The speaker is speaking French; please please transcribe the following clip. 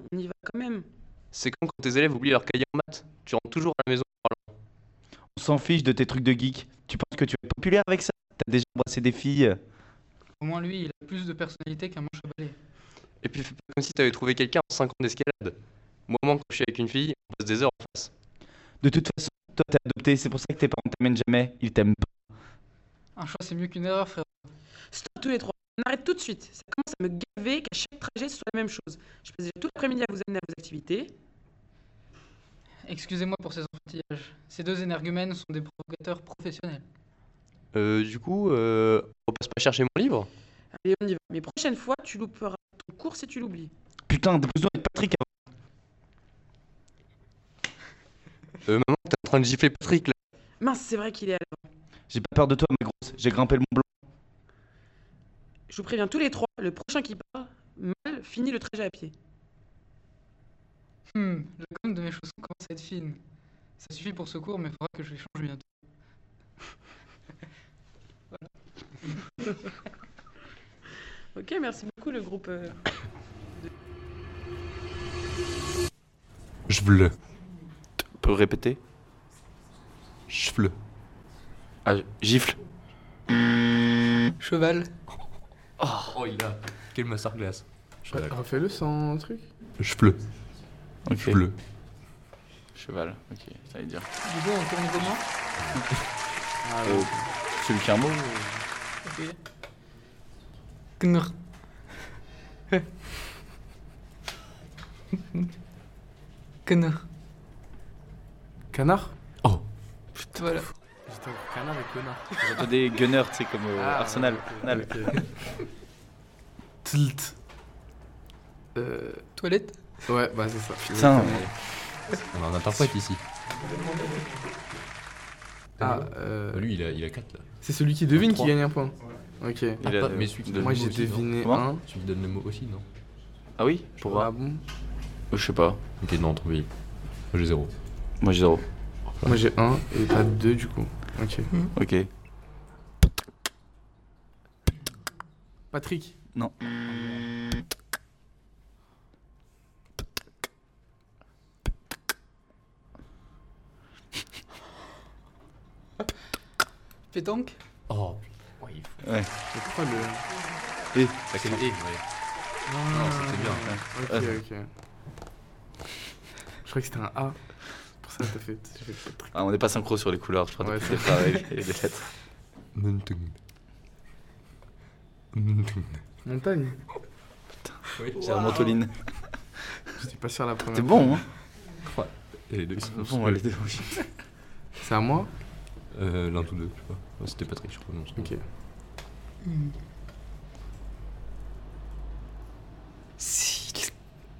on y va quand même. C'est comme quand tes élèves oublient leur cahier en maths. Tu rentres toujours à la maison. On s'en fiche de tes trucs de geek. Tu penses que tu vas être populaire avec ça? T'as déjà embrassé des filles? Au moins, lui, il a plus de personnalité qu'un manche à balai. Et puis fais pas comme si t'avais trouvé quelqu'un en 5 ans d'escalade. Moi, au moins, quand je suis avec une fille, on passe des heures en face. De toute façon, toi t'es adopté, c'est pour ça que tes parents t'amènent jamais. Ils t'aiment pas. Un choix, c'est mieux qu'une erreur, frère. Stop tous les trois. On arrête tout de suite. Ça commence à me gaver qu'à chaque trajet ce soit la même chose. Je passe déjà tout l'après-midi à vous amener à vos activités. Excusez-moi pour ces enfantillages. Ces deux énergumènes sont des provocateurs professionnels. Du coup, on passe pas chercher mon livre? Allez, on y va. Mais prochaine fois, tu louperas ton cours si tu l'oublies. Putain, t'as besoin de Patrick avant. Maman, t'es en train de gifler Patrick là. Mince, c'est vrai qu'il est à l'avant. J'ai pas peur de toi, ma grosse. J'ai grimpé le Mont Blanc. Je vous préviens tous les trois, le prochain qui part, mal, finit le trajet à pied. La gomme de mes chaussons commence à être fine. Ça suffit pour ce cours, mais il faudra que je les change bientôt. Ok, merci beaucoup le groupe. Je vle. Tu peux répéter? Je vle. Ah, gifle. Cheval. Oh, il a. Quel masterclass. Refais-le sans truc. Je vle. Ok. Je vle. Cheval, ok, ça veut dire. Du coup, on tourne comment? Celui qui a un mot? Ok. Gnr. Gnr. Canard. Voilà. J'étais entre canard et connard. J'entendais Gunner, tu sais, comme Arsenal. ok, Arsenal. ok. Tilt. Toilette. Ouais, bah c'est ça. Putain. On en interprète ici. Ah, Lui, il a 4 là. c'est celui qui devine qui Trois. gagne un point. Ok. Il a- mais celui qui de- donne Moi le mot j'ai aussi, non deviné Comment un. Celui qui donne le mot aussi, non? Ah oui? Pour Ah bon? Je sais pas. Ok, non, tant pis. Moi j'ai 0. Moi j'ai 0. Moi j'ai un et pas deux du coup. Ok. Ok. Patrick. Non. Pétanque. Oh, ouais, il faut. Ouais. Mais pourquoi le. Bah, c'est le et, ouais. Non, c'était bien. Ok, ok. Je crois que c'était un A. Pour ça, j'ai fait Patrick. Ah, on n'est pas synchro sur les couleurs, je crois, Ouais, depuis le départ avec les lettres. Muntung. Muntung. Montagne. C'est un mantoline. J'étais pas sûr la première. C'était bon, hein? Et les deux, ils sont Bon, les deux, oui. C'est à moi? L'un tous deux, je sais pas. Ouais, c'était Patrick, je crois. Non, Ok.